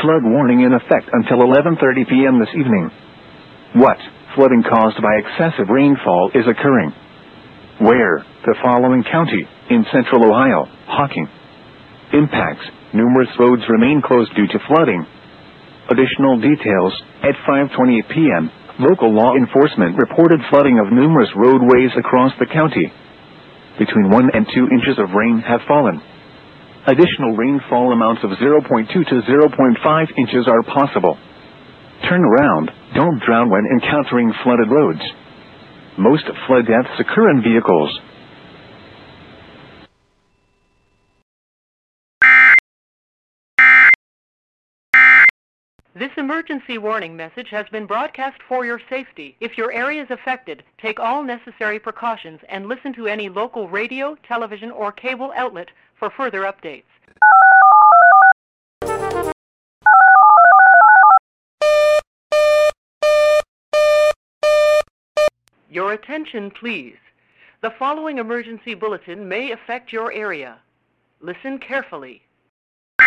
flood warning in effect until 11:30 p.m. this evening. What flooding caused by excessive rainfall is occurring? Where? The following county, in central Ohio, Hocking. Impacts: numerous roads remain closed due to flooding. Additional details: at 5:28 p.m., local law enforcement reported flooding of numerous roadways across the county. Between 1 and 2 inches of rain have fallen. Additional rainfall amounts of 0.2 to 0.5 inches are possible. Turn around, don't drown when encountering flooded roads. Most flood deaths occur in vehicles. This emergency warning message has been broadcast for your safety. If your area is affected, take all necessary precautions and listen to any local radio, television, or cable outlet for further updates. Your attention, please. The following emergency bulletin may affect your area. Listen carefully.